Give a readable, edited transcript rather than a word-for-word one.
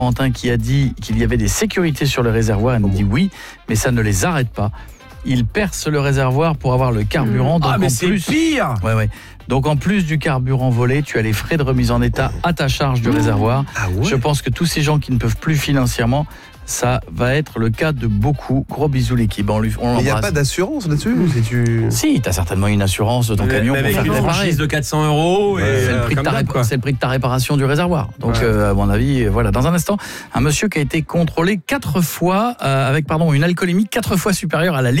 Corentin qui a dit qu'il y avait des sécurités sur le réservoir. Elle nous dit oui, mais ça ne les arrête pas. Ils percent le réservoir pour avoir le carburant. Donc mais en c'est plus, pire. Ouais. Donc en plus du carburant volé, tu as les frais de remise en état à ta charge du réservoir. Ah ouais. Je pense que tous ces gens qui ne peuvent plus financièrement, ça va être le cas de beaucoup. Gros bisous l'équipe. On Mais il n'y a l'embrasse. pas d'assurance là-dessus Si, tu as certainement une assurance de ton camion pour avec faire une réparer. franchise de 400 €. C'est le prix de ta réparation du réservoir. Donc, à mon avis, voilà. Dans un instant, un monsieur qui a été contrôlé 4 fois avec une alcoolémie 4 fois supérieure à la